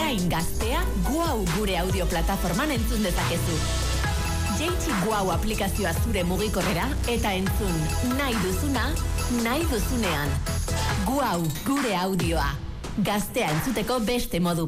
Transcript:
orain gaztea Guau gure audio plataforman entzun dezakezu. Jaitsi Guau aplikazioa zure mugikorrera eta entzun nahi duzuna, nahi duzunean. Guau gure audioa. Gaztea entzuteko beste modu bat.